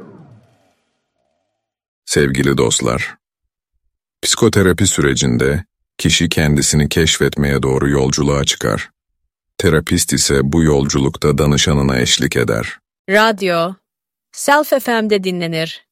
Sevgili dostlar, psikoterapi sürecinde kişi kendisini keşfetmeye doğru yolculuğa çıkar. Terapist ise bu yolculukta danışanına eşlik eder. Radyo, Self FM'de dinlenir.